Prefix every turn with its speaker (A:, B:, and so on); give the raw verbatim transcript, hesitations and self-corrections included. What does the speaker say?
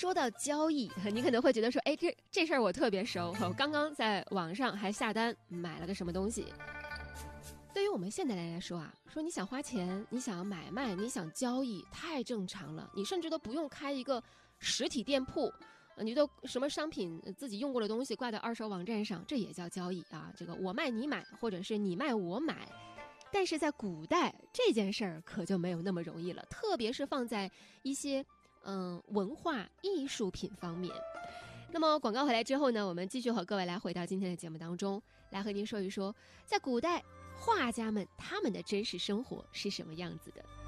A: 说到交易，你可能会觉得说，哎，这这事儿我特别熟，我刚刚在网上还下单买了个什么东西。对于我们现代人来说啊，说你想花钱，你想要买卖，你想交易，太正常了。你甚至都不用开一个实体店铺，你都什么商品自己用过的东西挂在二手网站上，这也叫交易啊。这个我卖你买，或者是你卖我买。但是在古代，这件事儿可就没有那么容易了，特别是放在一些嗯文化艺术品方面。那么广告回来之后呢，我们继续和各位来回到今天的节目当中，来和您说一说，在古代画家们他们的真实生活是什么样子的。